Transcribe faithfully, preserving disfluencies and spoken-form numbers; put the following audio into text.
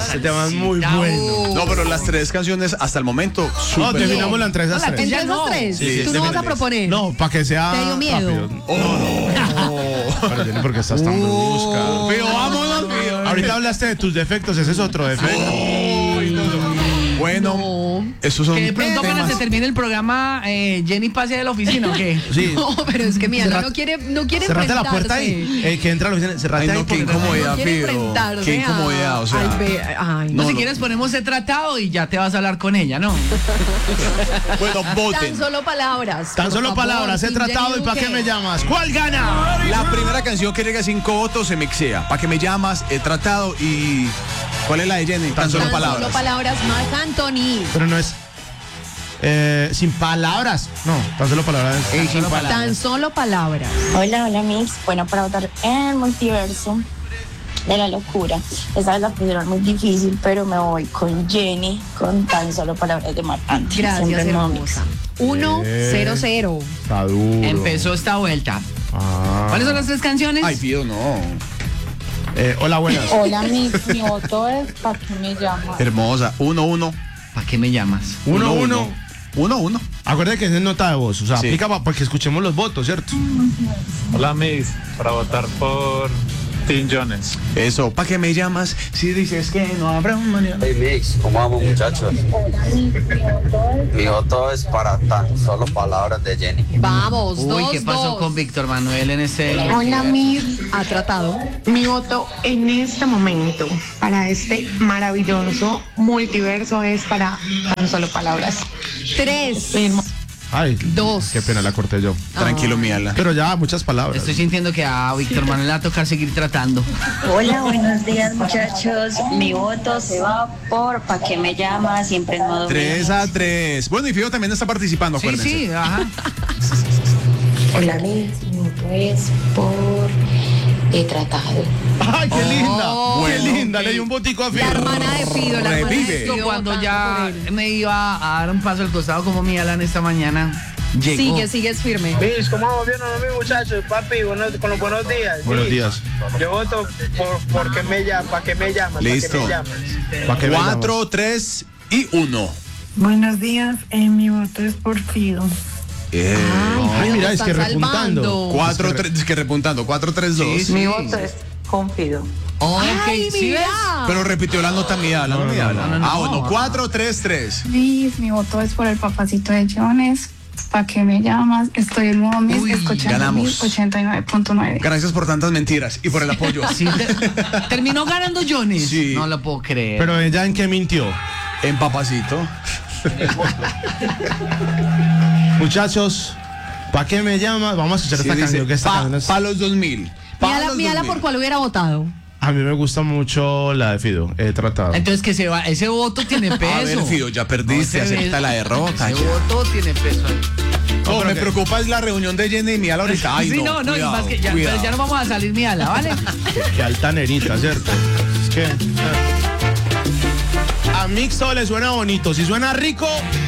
Este tema es muy bueno. No, pero las tres canciones hasta el momento, No, súper. definámosla entre esas No, la tres. Ya Entre no. esos tres, Sí, tú no vas a definitivamente. proponer. No, para que sea ¿Te dio miedo? rápido. Pero Jenny, ¿por qué estás tan brusca? Pero vámonos, Pío. Ahorita hablaste de tus defectos, ese es otro defecto. Bueno, No. esos son Que de pronto apenas temas. se termine el programa, eh, Jenny pase de la oficina, ¿o qué? Sí. No, pero es que mira, Cerra- no quiere, no quiere Cerrate la puerta enfrentarse. ahí. Eh, que entra a la oficina. Cerrate Ay, ahí. no, qué porque- incomodidad, No quiere Fido. enfrentarse Qué a- incomodidad, o sea. al be- ay, No, No, si no. quieres ponemos ese tratado y ya te vas a hablar con ella, ¿no? Bueno, Tan voten. solo palabras. Tan por solo favor, palabras, he sin tratado Jenny y ¿para qué Duque. me llamas? ¿Cuál gana? La primera canción que llega a cinco votos se mixea. ¿Para qué me llamas? He tratado y... ¿Cuál es la de Jenny? Tan solo Tan palabras. solo palabras, Marc Anthony. Pero no es. Eh, sin palabras. No, tan solo palabras. Eh, sin palabras. Tan solo palabras. Hola, hola Mix. Bueno, para votar en el multiverso de la locura. Esa vez la pusieron muy difícil, pero me voy con Jenny, con tan solo palabras de Marc Anthony. Gracias, Siempre en modo Mix. hermosa. Uno, Bien. cero, cero. Está duro. Empezó esta vuelta. Ah. ¿Cuáles son las tres canciones? Ay, Fido, no. Eh, hola, buenas. Hola Mix, mi voto es ¿para qué me llamas? Hermosa. Uno, uno. ¿Para qué me llamas? Uno, uno. Uno, uno. Acuérdate que es nota de voz. O sea, Sí. aplica para que escuchemos los votos, ¿cierto? Hola, Mix, para votar por Tim Jones. Eso. ¿Para qué me llamas? Si dices que no habrá un mañana. Hey Mix, ¿cómo vamos muchachos? Mi voto es para tan solo palabras de Jenny. Vamos, Uy, dos, ¿qué pasó dos. con Víctor Manuel en ese... Hola, Mix. Ha tratado. Mi voto en este momento para este maravilloso multiverso es para tan solo palabras. Tres. Ay, Dos. qué pena, la corté yo. Tranquilo, Miala. Pero ya, muchas palabras. Estoy sintiendo que a Víctor Manuel le va a tocar seguir tratando. Hola, buenos días muchachos. Mi voto se va por ¿para qué me llamas? Siempre en modo Tres Mix. a tres. Bueno, y Fido también está participando, Sí, acuérdense. sí, ajá. Hola, Mix. Mi voto es por he tratado. Ay, qué linda. Oh, qué bueno, linda. ok. Le di un botico a La Fido. hermana de Fido, la hermana de Revive. Fido. Yo cuando votando ya por él. me iba a dar un paso al costado como mi Alan esta mañana, llegó. Sigue, sigues firme. Mix, ¿cómo vamos bien, mis muchachos? Papi, buenos- con los buenos días. Buenos Mix, días. Yo voto por, por qué me llamas, para qué me llamas, ¿para qué Listo. me llamas? ¿Para qué me Cuatro, llamas? tres y uno. Buenos días. Eh, mi voto es por Fido. Eh, Ay, Fido, mira, te es que están repuntando. salvando. cuatro, tres, es que repuntando. Cuatro, tres, dos. Sí, sí. Mi voto es con Fido. Ok, Ay, ¿sí mira. ves? Pero repitió la nota Miala, no, No, no, Miala. no, no, Ah, no. bueno, cuatro, tres, tres. Mix, mi voto es por el papacito de Jones. ¿Para qué me llamas? Estoy en modo Mix Uy, escuchando ganamos. Mix ochenta y nueve punto nueve. Gracias por tantas mentiras y por el apoyo. Sí, te- terminó ganando Jones. Sí. No lo puedo creer. Pero ella en qué mintió. En papacito. Muchachos, ¿para qué me llamas? Vamos a escuchar Sí, esta dice, canción. Que esta pa, canción es- pa los dos mil. Pa Mírala, los mírala dos mil. por cuál hubiera votado. A mí me gusta mucho la de Fido. He tratado. Entonces que se va, ese voto tiene peso. A ver, Fido, ya perdiste, No, ese acepta es- la derrota. Ese ya. voto tiene peso ahí. No, pero me que- preocupa es la reunión de Jenny y Miala ahorita. Ay, sí, no, no, no, y cuidado, más que ya, cuidado. pero ya no vamos a salir ni a la, ¿vale? Qué altanerita, ¿cierto? Es que. A Mix todo le suena bonito. Si suena rico,